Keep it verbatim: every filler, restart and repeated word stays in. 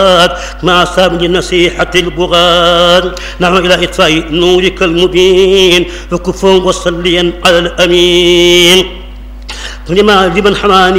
مع سابل نصيحة البغاة نحو إلى إطفاء نورك المبين فكفوا وصليا على الأمين لمن حماني